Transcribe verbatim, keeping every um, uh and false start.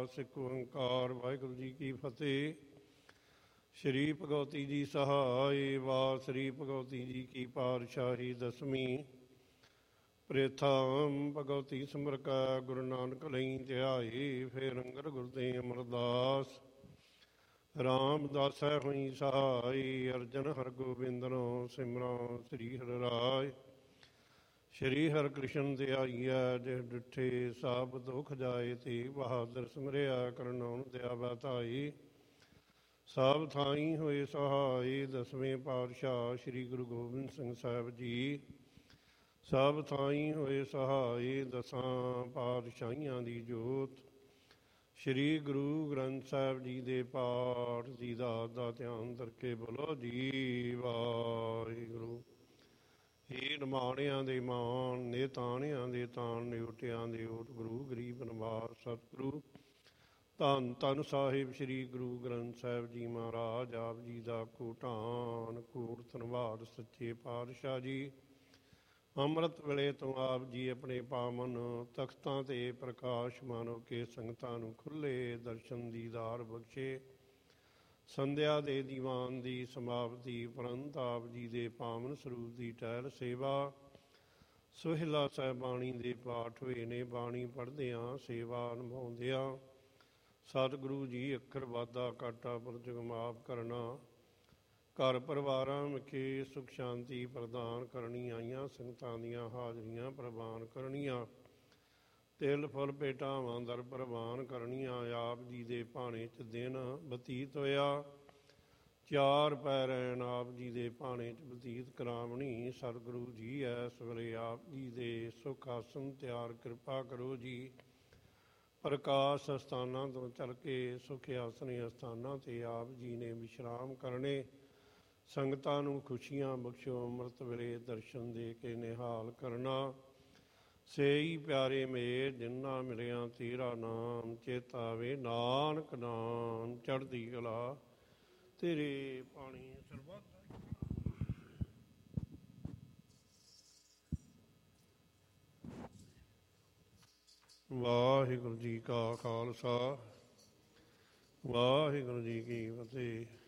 ਇੱਕ ਓੰਕਾਰ ਵਾਹਿਗੁਰੂ ਜੀ ਕੀ ਫਤਿਹ। ਸ਼੍ਰੀ ਭਗਵਤੀ ਜੀ ਸਹਾਇ। ਵਾਰ ਸ਼੍ਰੀ ਭਗਵਤੀ ਜੀ ਕੀ ਪਾਤਸ਼ਾਹੀ ਦਸਵੀਂ। ਪ੍ਰੇਥਮ ਭਗਵਤੀ ਸਿਮਰਕੈ ਗੁਰੂ ਨਾਨਕ ਲਈ ਧਿਆਈ। ਫੇਰ ਅੰਗਰ ਗੁਰਦੇ ਅਮਰਦਾਸ ਰਾਮਦਾਸੈ ਹੋਈ ਸਹਾਈ। ਅਰਜਨ ਹਰਗੋਬਿੰਦਨੋ ਸਿਮਰਾਂ ਸ੍ਰੀ ਹਰਿ ਰਾਇ। ਸ਼੍ਰੀ ਹਰਿ ਕ੍ਰਿਸ਼ਨ ਤੇ ਆਈਐ ਜਿਹ ਡਿਠੇ ਸਭ ਦੁਖ ਜਾਏ। ਤੇ ਬਹਾਦਰ ਸਿਮਰਿਆ ਕਰਨਾਉਣ ਦਿਆ ਬਤਾਈ। ਸਭ ਥਾਈ ਹੋਏ ਸਹਾਈ। ਦਸਵੇਂ ਪਾਤਸ਼ਾਹ ਸ਼੍ਰੀ ਗੁਰੂ ਗੋਬਿੰਦ ਸਿੰਘ ਸਾਹਿਬ ਜੀ ਸਭ ਥਾਈ ਹੋਏ ਸਹਾਈ। ਦਸਾਂ ਪਾਤਸ਼ਾਹੀਆਂ ਦੀ ਜੋਤ ਸ਼੍ਰੀ ਗੁਰੂ ਗ੍ਰੰਥ ਸਾਹਿਬ ਜੀ ਦੇ ਪਾਠ ਦੀ ਦਾਤ ਦਾ ਧਿਆਨ ਕਰਕੇ ਬੋਲੋ ਜੀ ਵਾਹਿਗੁਰੂ। ਹੀ ਨਿਮਾਣਿਆਂ ਦੇ ਮਾਣ ਨੇ ਤਾਣਿਆਂ ਦੇ ਤਾਣ ਨੇ ਓਟਿਆਂ ਦੇ ਓਟ। ਗੁਰੂ ਗਰੀਬ ਨਿਵਾਸ ਸਤਿਗੁਰੂ ਧੰਨ ਧੰਨ ਸਾਹਿਬ ਸ਼੍ਰੀ ਗੁਰੂ ਗ੍ਰੰਥ ਸਾਹਿਬ ਜੀ ਮਹਾਰਾਜ ਆਪ ਜੀ ਦਾ ਕੋਟਾਨ ਕੋਟ ਧੰਨਵਾਦ। ਸੱਚੇ ਪਾਤਸ਼ਾਹ ਜੀ ਅੰਮ੍ਰਿਤ ਵੇਲੇ ਤੋਂ ਆਪ ਜੀ ਆਪਣੇ ਪਾਵਨ ਤਖਤਾਂ 'ਤੇ ਪ੍ਰਕਾਸ਼ਮਾਨ ਹੋ ਕੇ ਸੰਗਤਾਂ ਨੂੰ ਖੁੱਲ੍ਹੇ ਦਰਸ਼ਨ ਦੀਦਾਰ ਬਖਸ਼ੇ। ਸੰਧਿਆ ਦੇ ਦੀਵਾਨ ਦੀ ਸਮਾਪਤੀ ਉਪਰੰਤ ਆਪ ਜੀ ਦੇ ਪਾਵਨ ਸਰੂਪ ਦੀ ਟਹਿਲ ਸੇਵਾ। ਸੋਹਿਲਾ ਸਾਹਿਬ ਬਾਣੀ ਦੇ ਪਾਠ ਹੋਏ ਨੇ। ਬਾਣੀ ਪੜ੍ਹਦਿਆਂ ਸੇਵਾ ਨਿਭਾਉਂਦਿਆਂ ਸਤਿਗੁਰੂ ਜੀ ਅੱਖਰ ਵਾਧਾ ਘਾਟਾ ਪੁਰਜਗ ਮਾਫ ਕਰਨਾ। ਘਰ ਪਰਿਵਾਰਾਂ ਵਿਖੇ ਸੁਖ ਸ਼ਾਂਤੀ ਪ੍ਰਦਾਨ ਕਰਨੀ। ਆਈਆਂ ਸੰਗਤਾਂ ਦੀਆਂ ਹਾਜ਼ਰੀਆਂ ਪ੍ਰਵਾਨ ਕਰਨੀਆਂ। ਤਿਲ ਫੁੱਲ ਭੇਟਾਵਾਂ ਦਰ ਪ੍ਰਵਾਨ ਕਰਨੀਆਂ। ਆਪ ਜੀ ਦੇ ਭਾਣੇ 'ਚ ਦਿਨ ਬਤੀਤ ਹੋਇਆ। ਚਾਰ ਪੈਰੈਣ ਆਪ ਜੀ ਦੇ ਭਾਣੇ 'ਚ ਬਤੀਤ ਕਰਾਵਣੀ। ਸਤਿਗੁਰੂ ਜੀ ਐਸ ਵੇਲੇ ਆਪ ਜੀ ਦੇ ਸੁਖ ਆਸਨ ਤਿਆਰ ਕਿਰਪਾ ਕਰੋ ਜੀ। ਪ੍ਰਕਾਸ਼ ਅਸਥਾਨਾਂ ਤੋਂ ਚੱਲ ਕੇ ਸੁਖ ਆਸਣੇ ਅਸਥਾਨਾਂ 'ਤੇ ਆਪ ਜੀ ਨੇ ਵਿਸ਼ਰਾਮ ਕਰਨੇ। ਸੰਗਤਾਂ ਨੂੰ ਖੁਸ਼ੀਆਂ ਬਖਸ਼ੋ। ਅੰਮ੍ਰਿਤ ਵੇਲੇ ਦਰਸ਼ਨ ਦੇ ਕੇ ਨਿਹਾਲ ਕਰਨਾ। ਸੇਈ ਪਿਆਰੇ ਮੇਰ ਜਿਨ੍ਹਾਂ ਮਿਲਿਆ ਤੇਰਾ ਨਾਮ। ਚੇਤਾਵੇ ਨਾਨਕ ਨਾਮ ਚੜ੍ਹਦੀ ਕਲਾ ਤੇਰੇ ਪਾਣੀ ਸਰਬੱਤ। ਵਾਹਿਗੁਰੂ ਜੀ ਕਾ ਖਾਲਸਾ ਵਾਹਿਗੁਰੂ ਜੀ ਕੀ ਫਤਿਹ।